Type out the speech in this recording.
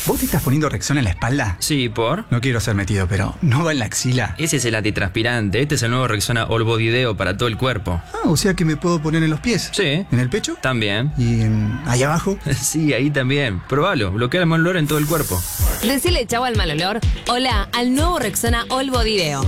¿Vos te estás poniendo Rexona en la espalda? Sí, ¿por? No quiero ser metido, pero ¿no va en la axila? Ese es el antitranspirante. Este es el nuevo Rexona All Body Deo para todo el cuerpo. Ah, o sea que me puedo poner en los pies. Sí. ¿En el pecho? También. ¿Y ahí abajo? Sí, ahí también. Probalo. Bloquea el mal olor en todo el cuerpo. Decile chau al mal olor. Hola al nuevo Rexona All Body Deo.